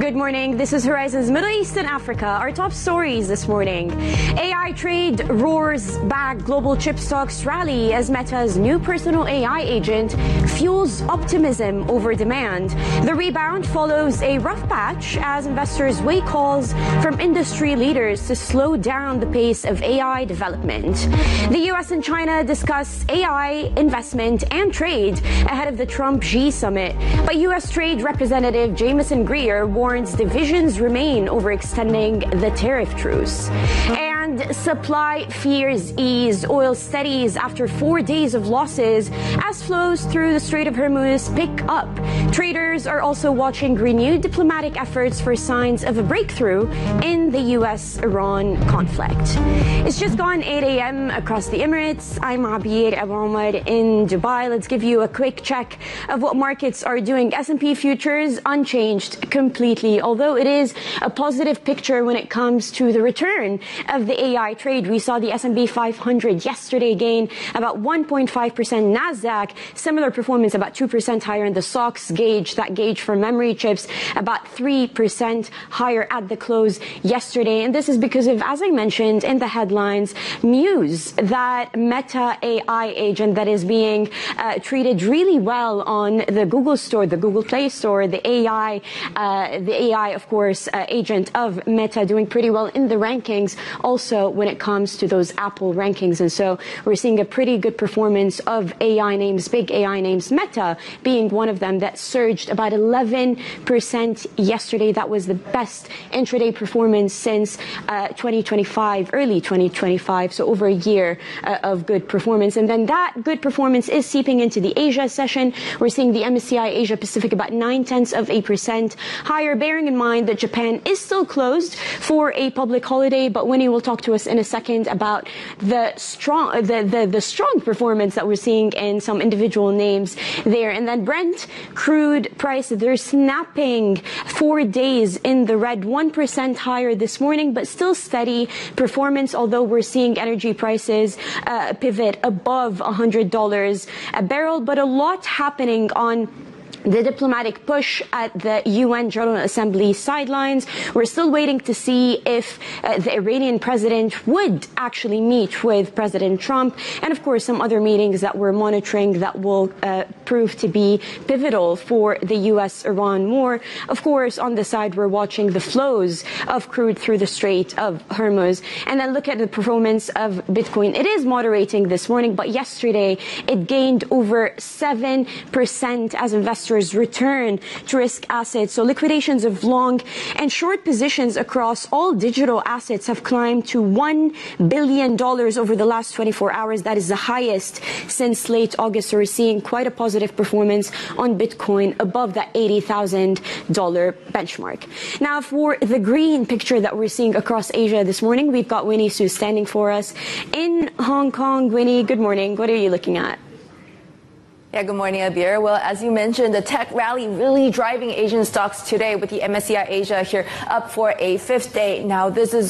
Good morning. This is Horizon's Middle East and Africa. Our top stories this morning. AI trade roars back. Global chip stocks rally as Meta's new personal AI agent fuels optimism over demand. The rebound follows a rough patch as investors weigh calls from industry leaders to slow down the pace of AI development. The U.S. and China discuss AI investment and trade ahead of the Trump-Xi summit. But U.S. Trade Representative Jamieson Greer warns divisions remain over extending the tariff truce. And supply fears ease. Oil steadies after 4 days of losses as flows through the Strait of Hormuz pick up. Traders are also watching renewed diplomatic efforts for signs of a breakthrough in the U.S.-Iran conflict. It's just gone 8 a.m. across the Emirates. I'm Abir Abu Omar in Dubai. Let's give you a quick check of what markets are doing. S&P futures unchanged completely, although it is a positive picture when it comes to the return of the AI trade. We saw the S&P 500 yesterday gain about 1.5%. NASDAQ, similar performance, about 2% higher in the SOX gauge, that gauge for memory chips, about 3% higher at the close yesterday. And this is because of, as I mentioned in the headlines, news that Meta AI agent that is being treated really well on the Google Store, the Google Play Store, the AI, of course, agent of Meta doing pretty well in the rankings, also when it comes to those Apple rankings. And so we're seeing a pretty good performance of AI names, big AI names, Meta being one of them that surged about 11% yesterday. That was the best intraday performance since 2025, early 2025, so over a year of good performance. And then that good performance is seeping into the Asia session. We're seeing the MSCI Asia Pacific about 0.9% higher, bearing in mind that Japan is still closed for a public holiday. But Winnie will talk to us in a second about the strong performance that we're seeing in some individual names there. And then Brent crude price, they're snapping 4 days in the red, 1% higher this morning, but still steady performance, although we're seeing energy prices pivot above $100 a barrel. But a lot happening on the diplomatic push at the UN General Assembly sidelines. We're still waiting to see if the Iranian president would actually meet with President Trump, and of course some other meetings that we're monitoring that will prove to be pivotal for the U.S.-Iran war. Of course, on the side, we're watching the flows of crude through the Strait of Hormuz. And then look at the performance of Bitcoin. It is moderating this morning, but yesterday it gained over 7% as investors return to risk assets. So liquidations of long and short positions across all digital assets have climbed to $1 billion over the last 24 hours. That is the highest since late August. So we're seeing quite a positive performance on Bitcoin above that $80,000 benchmark. Now, for the green picture that we're seeing across Asia this morning, we've got Winnie Su standing for us in Hong Kong. Winnie, good morning. What are you looking at? Yeah, good morning, Abir. Well, as you mentioned, the tech rally really driving Asian stocks today with the MSCI Asia here up for a fifth day. Now, this is